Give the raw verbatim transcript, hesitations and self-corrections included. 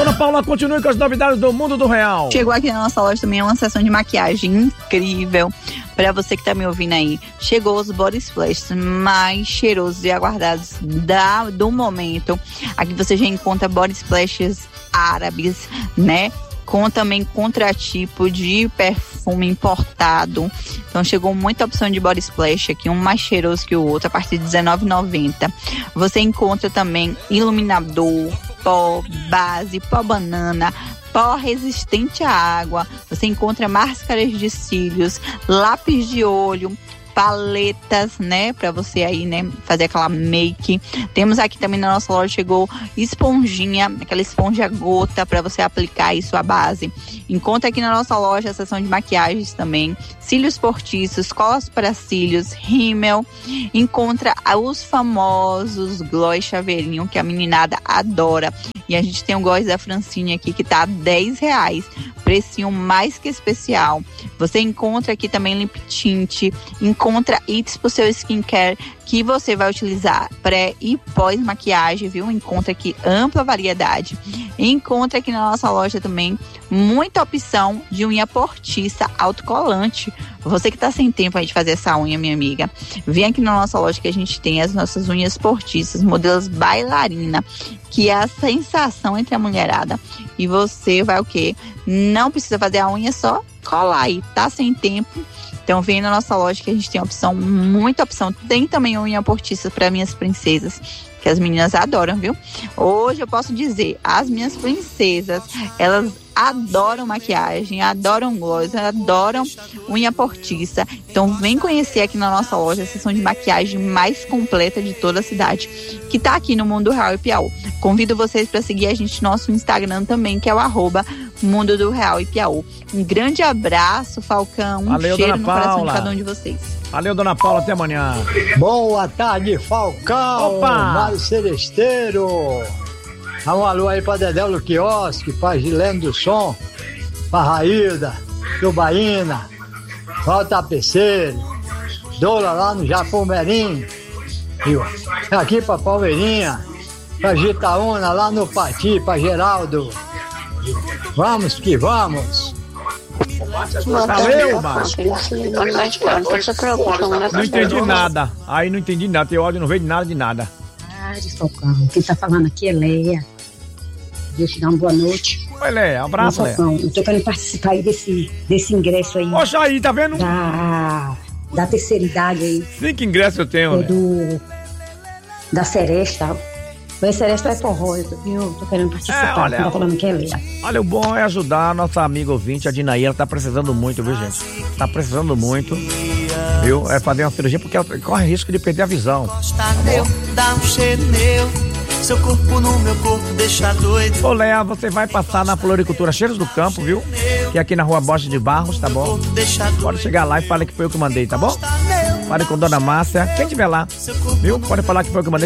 Dona Paula, continue com as novidades do mundo do real. Chegou aqui na nossa loja também uma sessão de maquiagem incrível. Pra você que tá me ouvindo aí, chegou os body splashes mais cheirosos e aguardados da, do momento. Aqui você já encontra body splashes árabes, né? Com também contratipo de perfume importado. Então chegou muita opção de body splash aqui, um mais cheiroso que o outro, a partir de dezenove reais e noventa centavos. Você encontra também iluminador, pó, base, pó banana, pó resistente à água. Você encontra máscaras de cílios, lápis de olho, paletas, né, pra você aí, né, fazer aquela make. Temos aqui também na nossa loja, chegou esponjinha, aquela esponja gota pra você aplicar aí sua base. Encontra aqui na nossa loja a seção de maquiagens também, cílios postiços, colas para cílios, rímel. Encontra os famosos gloss chaveirinho que a meninada adora. E a gente tem o gloss da Francine aqui que tá dez reais, precinho mais que especial. Você encontra aqui também lip tint, encontra itens pro seu skincare que você vai utilizar pré e pós maquiagem, viu? Encontra aqui ampla variedade. Encontra aqui na nossa loja também muita opção de unha postiça autocolante. Você que tá sem tempo aí de fazer essa unha, minha amiga, vem aqui na nossa loja que a gente tem as nossas unhas postiças, modelos bailarina, que é a sensação entre a mulherada. E você vai o quê? Não precisa fazer a unha, só colar aí. Tá sem tempo? Então vem na nossa loja que a gente tem opção, muita opção. Tem também unha postiça para minhas princesas, que as meninas adoram, viu? Hoje eu posso dizer, as minhas princesas, elas adoram maquiagem, adoram gloss, adoram unha postiça. Então vem conhecer aqui na nossa loja a seção de maquiagem mais completa de toda a cidade, que tá aqui no Mundo Real e Piauí. Convido vocês para seguir a gente no nosso Instagram também, que é o arroba Mundo do Real e Piauí. Um grande abraço, Falcão. Um Valeu, cheiro dona no coração Paula. de cada um de vocês. Valeu, Dona Paula, até amanhã. Boa tarde, Falcão. Opa! Mário Celesteiro. Dá um alô aí pra Dedéu do Quiosque, pra Gilene do Som, pra Raída, Tubaína, Walter Peceiro, Dola lá no Japão Merim, viu? Aqui pra Palmeirinha, pra Gitaúna lá no Pati, pra Geraldo. Vamos que vamos. Valeu, Márcio. Não entendi nada. Aí não entendi nada. Tem áudio, não veio de nada de nada. Ah, Falcão, quem tá falando aqui é Leia. Deixa eu te dar uma boa noite. Oi, Léa, abraço, Léa. Falcão, eu tô querendo participar aí desse, desse ingresso aí. Poxa aí, tá vendo? Da, da terceira idade aí. Cinco ingressos eu tenho, É né? do... Da Seresta. O Seresta é forró, eu tô, eu tô querendo participar. É, olha, quem tá falando aqui é Leia. Olha, o bom é ajudar a nossa amiga ouvinte, a Dinaí. Ela tá precisando muito, viu, gente? Tá precisando muito, viu? É fazer uma cirurgia porque ela corre risco de perder a visão. Tá meu, dá um cheiro meu. Seu corpo no meu corpo deixa doido. Ô, Léa, você vai passar na Floricultura Cheiros do Campo, viu? Que é aqui na rua Borges de Barros, tá bom? Pode chegar lá e fala que foi eu que mandei, tá bom? Fale com Dona Márcia, quem tiver lá, viu? Pode falar que foi eu que mandei.